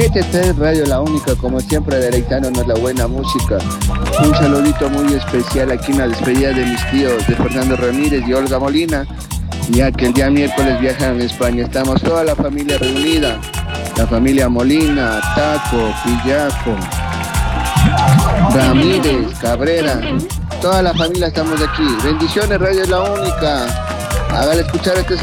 Este es Radio La Única, como siempre, deleitándonos la buena música. Un saludito muy especial aquí en la despedida de mis tíos, de Fernando Ramírez y Olga Molina, ya que el día miércoles viajan a España. Estamos toda la familia reunida, la familia Molina, Taco, Pillaco, Ramírez, Cabrera, toda la familia estamos aquí. Bendiciones, Radio La Única. Hágale escuchar este